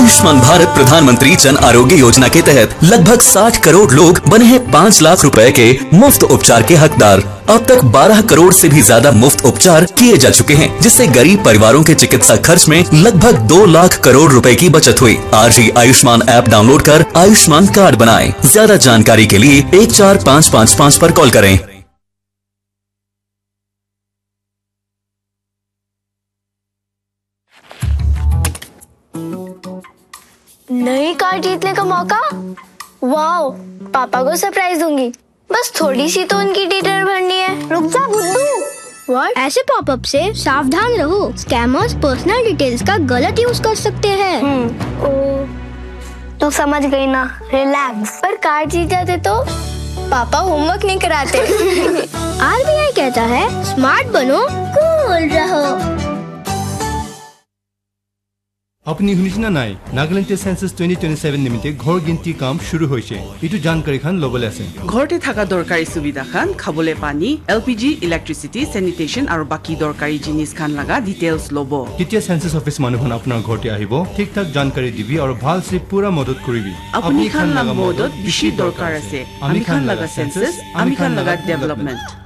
आयुष्मान भारत प्रधानमंत्री जन आरोग्य योजना के तहत लगभग 60 करोड़ लोग बने हैं 5 लाख रुपए के मुफ्त उपचार के हकदार। अब तक 12 करोड़ से भी ज्यादा मुफ्त उपचार किए जा चुके हैं, जिससे गरीब परिवारों के चिकित्सा खर्च में लगभग 2 लाख करोड़ रुपए की बचत हुई। आज ही आयुष्मान ऐप डाउनलोड कर आयुष्मान कार्ड बनाएं। ज्यादा जानकारी के लिए 14555 पर कॉल करें। नई कार जीतने का मौका। वाओ, पापा को सरप्राइज दूंगी। बस थोड़ी सी तो उनकी डिटेल भरनी है। रुक जा बुद्धू। व्हाट? ऐसे पॉपअप से सावधान रहो। स्कैमर्स पर्सनल डिटेल्स का गलत यूज कर सकते हैं। ओ, तू समझ गई ना, रिलैक्स। पर कार जीत जाते तो पापा होमवर्क नहीं कराते। आरबीआई कहता है स्मार्ट बनो, कूल रहो। अपनी শুনিছনা নাই নাগালেণ্ডে সেন্সাস 2027 নিমিত্তে ঘৰ গিনতি কাম শুরু হয়েছে। এটু জানকারি খান লবলে আছে। ঘৰতে থাকা দৰকাৰী সুবিধা খান, খাবলে পানী, এলপিজি, ইলেক্ট্ৰিচিটি, স্যানিটেশন আৰু বাকি দৰকাৰী জিনিস খান লাগা ডিটেইলস লব। কেতিয়া সেন্সাস অফিস মানুহখন আপোনাৰ ঘৰতে আহিব, ঠিক ঠাক জানকাৰি দিবি আৰু ভাল সে পুৰা মদত কৰিবি। আপুনি খান লাগা মদত বেছি দৰকাৰ আছে। আমি খান লাগা সেন্সাস, আমি খান লাগা ডেভেলপমেন্ট।